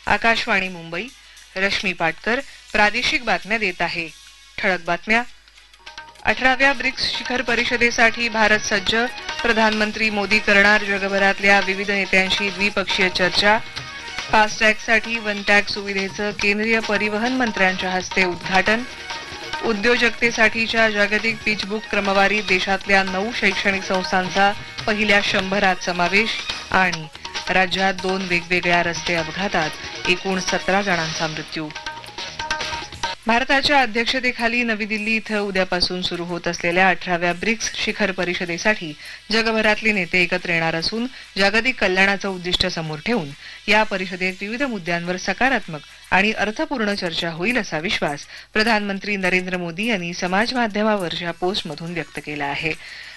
आकाशवाणी मुंबई. रश्मी पाटकर प्रादेशिक बातम्या देत आहे. ठळक बातम्या. 18व्या ब्रिक्स शिखर परिषदेसाठी भारत सज्ज. प्रधानमंत्री मोदी करणार जगभरातल्या विविध नेत्यांशी द्विपक्षीय चर्चा. फास्टॅगसाठी वन टॅग सुविधेचं केंद्रीय परिवहन मंत्र्यांच्या हस्ते उद्घाटन. उद्योजकतेसाठीच्या जागतिक पिचबुक क्रमवारीत देशातल्या 9 शैक्षणिक संस्थांचा पहिल्या 100त समावेश. आणि राज्यात 2 वेगवेगळ्या रस्ते अपघातात एकूण 17 जणांचा मृत्यू. भारताच्या अध्यक्षतेखाली नवी दिल्ली इथं उद्यापासून सुरू होत असलेल्या 18व्या ब्रिक्स शिखर परिषदेसाठी जगभरातले नेते एकत्र येणार असून जागतिक कल्याणाचं उद्दिष्ट समोर ठेवून या परिषदेत विविध मुद्द्यांवर सकारात्मक आणि अर्थपूर्ण चर्चा होईल असा विश्वास प्रधानमंत्री नरेंद्र मोदी यांनी समाज माध्यमावरच्या पोस्टमधून व्यक्त केला आहे.